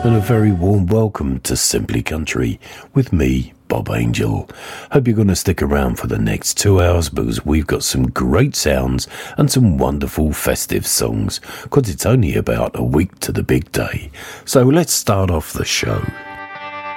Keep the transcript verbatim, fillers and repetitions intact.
and a very warm welcome to Simply Country with me, Bob Angel. Hope you're going to stick around for the next two hours because we've got some great sounds and some wonderful festive songs, because it's only about a week to the big day. So let's start off the show.